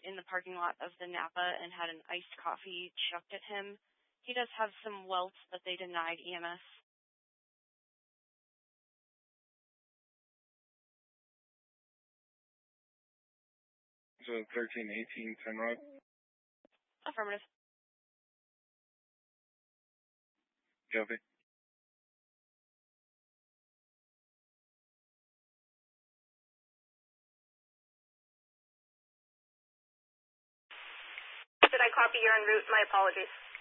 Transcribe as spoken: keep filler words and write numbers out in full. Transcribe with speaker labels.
Speaker 1: in the parking lot of the Napa and had an iced coffee chucked at him. He does have some welts, but they denied E M S.
Speaker 2: So thirteen eighteen Ten Rod?
Speaker 1: Affirmative.
Speaker 2: Copy.
Speaker 3: Did I copy? You're en route? My apologies.